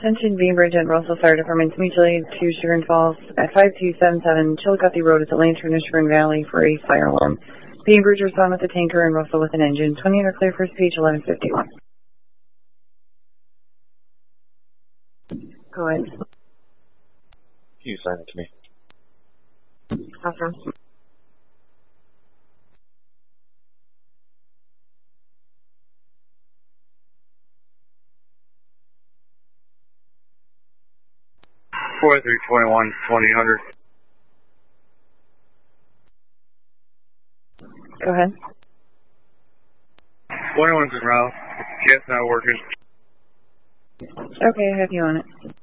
Attention Bainbridge and Russell Fire Departments, mutual aid to Chagrin Falls at 5277 Chillicothe Road at the Lantern and Chagrin Valley for a fire alarm. Bainbridge respond with a tanker and Russell with an engine. 20 under clear, first page 1151. Go ahead. You sign it to me. Awesome. Four 321 2000. Go ahead. 21's en route. Gas not working. Okay, I have you on it.